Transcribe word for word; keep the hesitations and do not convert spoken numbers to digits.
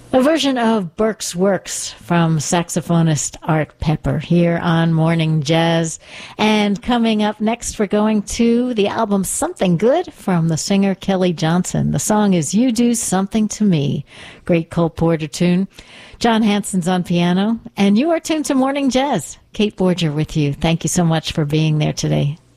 A version of Burke's Works from saxophonist Art Pepper here on Morning Jazz. And coming up next, we're going to the album Something Good from the singer Kelly Johnson. The song is You Do Something to Me. Great Cole Porter tune. John Hanson's on piano. And you are tuned to Morning Jazz. Kate Borger with you. Thank you so much for being there today.